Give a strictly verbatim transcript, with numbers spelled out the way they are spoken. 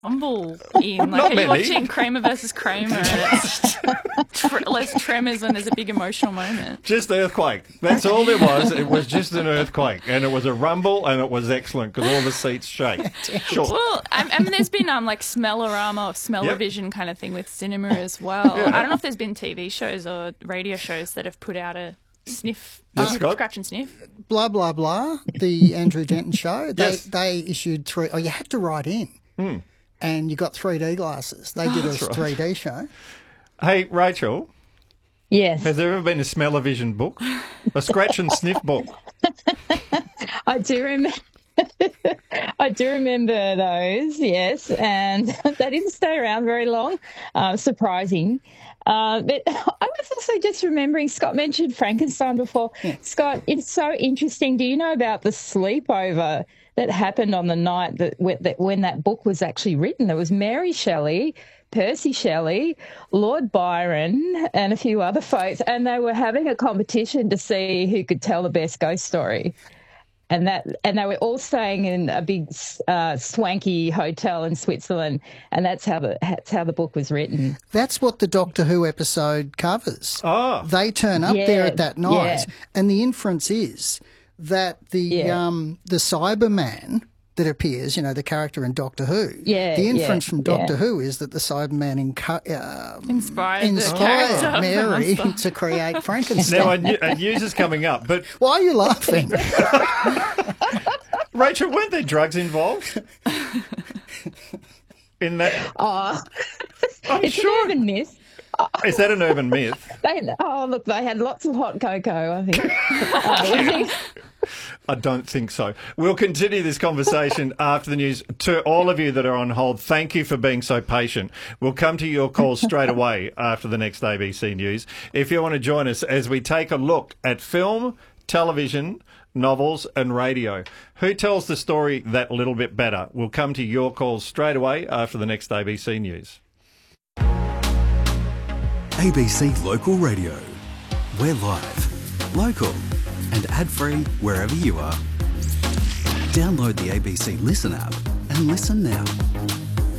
Rumble in. Like, Not are you many. watching Kramer versus Kramer? And it's tr- less tremors and there's a big emotional moment. Just earthquake. That's all there was. It was just an earthquake. And it was a rumble and it was excellent because all the seats shake. Sure. Well, I, I mean, there's been um like Smellorama or Smell-O-Vision Yep. kind of thing with cinema as well. I don't know if there's been T V shows or radio shows that have put out a sniff, Yes, uh, Scott? scratch and sniff. Blah, blah, blah, the Andrew Denton show, they, Yes. they issued three, oh, you had to write in. Mm. And you got three D glasses. They did a That's right. three D show. Hey, Rachel, Yes, has there ever been a Smell-O-Vision book? A scratch and sniff book? I do remember. I do remember those, yes, and they didn't stay around very long. Uh, surprising. Uh, but I was also just remembering, Scott mentioned Frankenstein before. Scott, it's so interesting. Do you know about the sleepover that happened on the night that, that when that book was actually written? There was Mary Shelley, Percy Shelley, Lord Byron, and a few other folks, and they were having a competition to see who could tell the best ghost story. And that, and they were all staying in a big uh, swanky hotel in Switzerland, and that's how the that's how the book was written. That's what the Doctor Who episode covers. Oh. They turn up Yeah, there at that night, yeah. and the inference is that the Yeah. um, the Cyberman that appears, you know, the character in Doctor Who. Yeah, The inference yeah, from Doctor yeah. Who is that the Cyberman inco- uh, Inspired, the inspired character of the Mary monster. to create Frankenstein. Now, a, new- a news is coming up, but Why are you laughing? Rachel, weren't there drugs involved? In that? Oh, I'm it's sure. an urban myth. Is that an urban myth? They, oh, look, they had lots of hot cocoa, I think. Uh, I don't think so. We'll continue this conversation after the news. To all of you that are on hold, thank you for being so patient. We'll come to your calls straight away after the next A B C News. If you want to join us as we take a look at film, television, novels and radio. Who tells the story that little bit better? We'll come to your calls straight away after the next A B C News. A B C Local Radio. We're live, local and ad-free wherever you are. Download the A B C Listen app and listen now.